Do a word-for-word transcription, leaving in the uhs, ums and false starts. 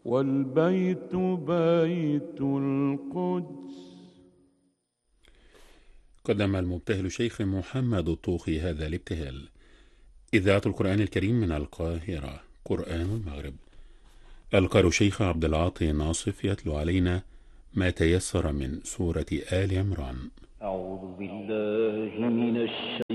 والبيت بيت القدس. قدم المبتهل شيخ محمد الطوخي هذا الابتهال. إذاعة القرآن الكريم من القاهرة، قرآن المغرب. القارئ الشيخ عبد العاطي ناصف يتلو علينا ما تيسر من سورة آل عمران. أعوذ بالله من الشيطان